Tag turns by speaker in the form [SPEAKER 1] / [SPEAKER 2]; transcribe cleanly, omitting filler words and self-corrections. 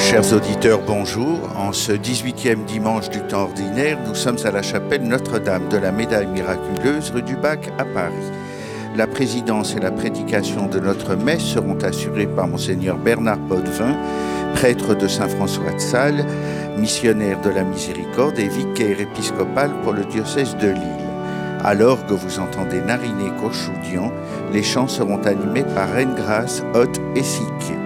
[SPEAKER 1] Chers auditeurs, bonjour. En ce 18e dimanche du temps ordinaire, nous sommes à la chapelle Notre-Dame de la Médaille miraculeuse, rue du Bac à Paris. La présidence et la prédication de notre messe seront assurées par Monseigneur Bernard Potvin, prêtre de Saint-François de Sales, missionnaire de la Miséricorde et vicaire épiscopal pour le diocèse de Lille. À l'orgue, vous entendez Nariné Kourchoudian. Les chants seront animés par Reine Grace, Hoth et Sique.